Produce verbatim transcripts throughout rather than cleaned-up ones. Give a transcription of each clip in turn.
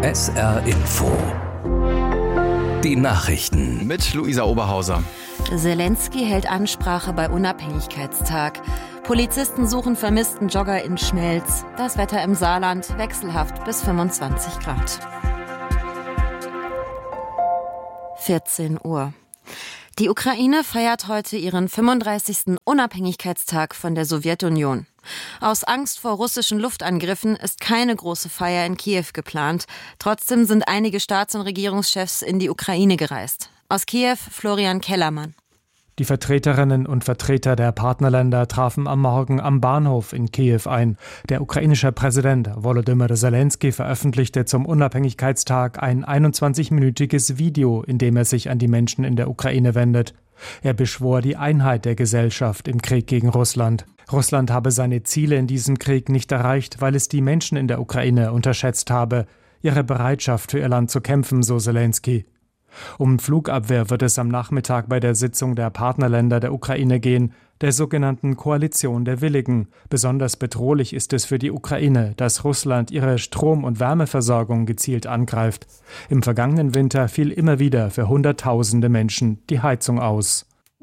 S R Info. Die Nachrichten mit Luisa Oberhauser. Zelensky hält Ansprache bei Unabhängigkeitstag. Polizisten suchen vermissten Jogger in Schmelz. Das Wetter im Saarland wechselhaft bis fünfundzwanzig Grad. vierzehn Uhr. Die Ukraine feiert heute ihren fünfunddreißigsten Unabhängigkeitstag von der Sowjetunion. Aus Angst vor russischen Luftangriffen ist keine große Feier in Kiew geplant. Trotzdem sind einige Staats- und Regierungschefs in die Ukraine gereist. Aus Kiew Florian Kellermann. Die Vertreterinnen und Vertreter der Partnerländer trafen am Morgen am Bahnhof in Kiew ein. Der ukrainische Präsident Volodymyr Zelensky veröffentlichte zum Unabhängigkeitstag ein einundzwanzigminütiges Video, in dem er sich an die Menschen in der Ukraine wendet. Er beschwor die Einheit der Gesellschaft im Krieg gegen Russland. Russland habe seine Ziele in diesem Krieg nicht erreicht, weil es die Menschen in der Ukraine unterschätzt habe. Ihre Bereitschaft für ihr Land zu kämpfen, so Zelensky. Um Flugabwehr wird es am Nachmittag bei der Sitzung der Partnerländer der Ukraine gehen, der sogenannten Koalition der Willigen. Besonders bedrohlich ist es für die Ukraine, dass Russland ihre Strom- und Wärmeversorgung gezielt angreift. Im vergangenen Winter fiel immer wieder für Hunderttausende Menschen die Heizung aus.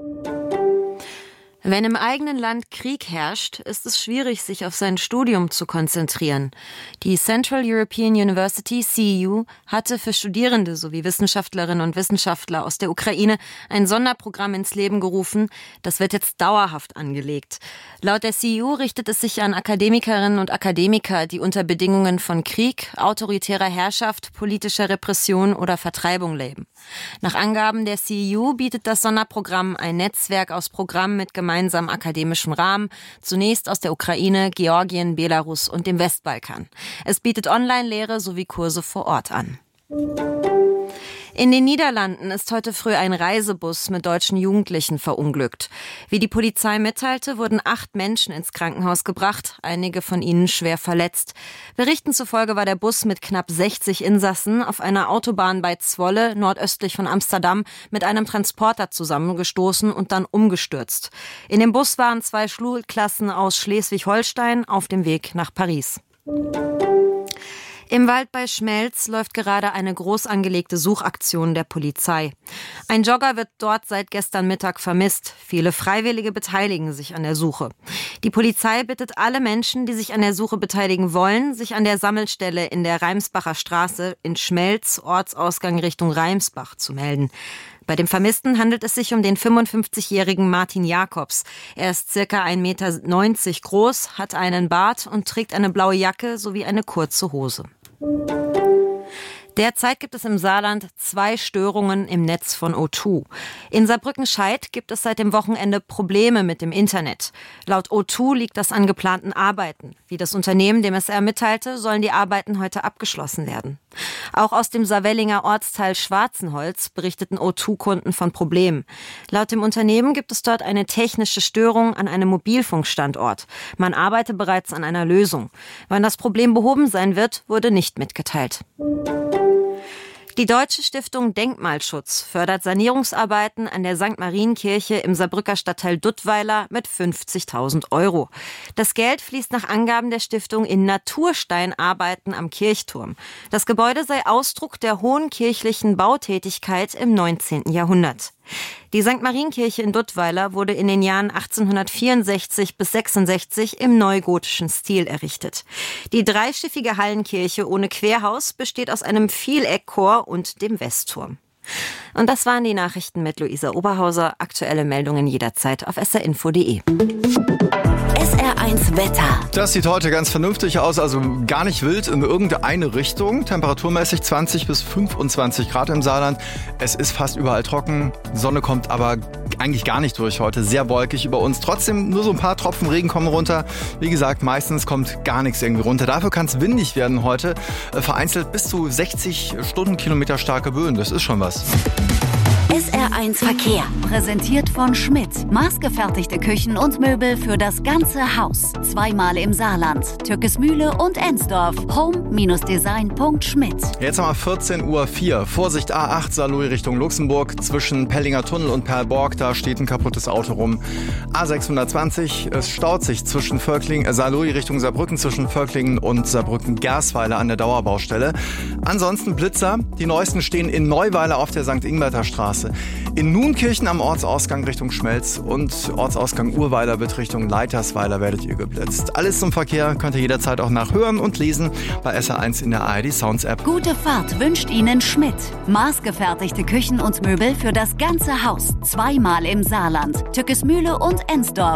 Wenn im eigenen Land Krieg herrscht, ist es schwierig, sich auf sein Studium zu konzentrieren. Die Central European University, C E U, hatte für Studierende sowie Wissenschaftlerinnen und Wissenschaftler aus der Ukraine ein Sonderprogramm ins Leben gerufen. Das wird jetzt dauerhaft angelegt. Laut der C E U richtet es sich an Akademikerinnen und Akademiker, die unter Bedingungen von Krieg, autoritärer Herrschaft, politischer Repression oder Vertreibung leben. Nach Angaben der C E U bietet das Sonderprogramm ein Netzwerk aus Programmen mit gemeinsamen gemeinsamen akademischem Rahmen, zunächst aus der Ukraine, Georgien, Belarus und dem Westbalkan. Es bietet Online-Lehre sowie Kurse vor Ort an. In den Niederlanden ist heute früh ein Reisebus mit deutschen Jugendlichen verunglückt. Wie die Polizei mitteilte, wurden acht Menschen ins Krankenhaus gebracht, einige von ihnen schwer verletzt. Berichten zufolge war der Bus mit knapp sechzig Insassen auf einer Autobahn bei Zwolle, nordöstlich von Amsterdam, mit einem Transporter zusammengestoßen und dann umgestürzt. In dem Bus waren zwei Schulklassen aus Schleswig-Holstein auf dem Weg nach Paris. Im Wald bei Schmelz läuft gerade eine groß angelegte Suchaktion der Polizei. Ein Jogger wird dort seit gestern Mittag vermisst. Viele Freiwillige beteiligen sich an der Suche. Die Polizei bittet alle Menschen, die sich an der Suche beteiligen wollen, sich an der Sammelstelle in der Reimsbacher Straße in Schmelz, Ortsausgang Richtung Reimsbach, zu melden. Bei dem Vermissten handelt es sich um den fünfundfünfzigjährigen Martin Jakobs. Er ist circa ein Meter neunzig groß, hat einen Bart und trägt eine blaue Jacke sowie eine kurze Hose. Derzeit gibt es im Saarland zwei Störungen im Netz von O zwei. In Saarbrücken-Scheidt gibt es seit dem Wochenende Probleme mit dem Internet. Laut O zwei liegt das an geplanten Arbeiten. Wie das Unternehmen dem S R mitteilte, sollen die Arbeiten heute abgeschlossen werden. Auch aus dem Saarwellinger Ortsteil Schwarzenholz berichteten O zwei Kunden von Problemen. Laut dem Unternehmen gibt es dort eine technische Störung an einem Mobilfunkstandort. Man arbeite bereits an einer Lösung. Wann das Problem behoben sein wird, wurde nicht mitgeteilt. Die Deutsche Stiftung Denkmalschutz fördert Sanierungsarbeiten an der Sankt Marienkirche im Saarbrücker Stadtteil Duttweiler mit fünfzigtausend Euro. Das Geld fließt nach Angaben der Stiftung in Natursteinarbeiten am Kirchturm. Das Gebäude sei Ausdruck der hohen kirchlichen Bautätigkeit im neunzehnten Jahrhundert. Die Sankt Marienkirche in Duttweiler wurde in den Jahren achtzehnhundertvierundsechzig bis sechsundsechzig im neugotischen Stil errichtet. Die dreischiffige Hallenkirche ohne Querhaus besteht aus einem Vieleckchor und dem Westturm. Und das waren die Nachrichten mit Luisa Oberhauser. Aktuelle Meldungen jederzeit auf s r info punkt d e. S R eins Wetter. Das sieht heute ganz vernünftig aus, also gar nicht wild in irgendeine Richtung. Temperaturmäßig zwanzig bis fünfundzwanzig Grad im Saarland. Es ist fast überall trocken. Sonne kommt aber eigentlich gar nicht durch heute. Sehr wolkig über uns. Trotzdem nur so ein paar Tropfen Regen kommen runter. Wie gesagt, meistens kommt gar nichts irgendwie runter. Dafür kann es windig werden heute. Vereinzelt bis zu sechzig Stundenkilometer starke Böen. Das ist schon was. S R eins Verkehr. Präsentiert von Schmidt. Maßgefertigte Küchen und Möbel für das ganze Haus. Zweimal im Saarland. Türkesmühle und Ensdorf. home Design punkt schmidt. Jetzt haben wir vierzehn Uhr vier. Vorsicht A acht Saarlouis Richtung Luxemburg. Zwischen Pellinger Tunnel und Perlborg, da steht ein kaputtes Auto rum. A sechshundertzwanzig, es staut sich zwischen Völklingen, äh, Saarlouis Richtung Saarbrücken, zwischen Völklingen und Saarbrücken-Gersweiler an der Dauerbaustelle. Ansonsten Blitzer. Die neuesten stehen in Neuweiler auf der Sankt Ingberter Straße. In Nunkirchen am Ortsausgang Richtung Schmelz und Ortsausgang Urweiler wird Richtung Leitersweiler werdet ihr geblitzt. Alles zum Verkehr könnt ihr jederzeit auch nachhören und lesen bei S R eins in der A R D Sounds App. Gute Fahrt wünscht Ihnen Schmidt. Maßgefertigte Küchen und Möbel für das ganze Haus. Zweimal im Saarland. Türkesmühle und Ensdorf.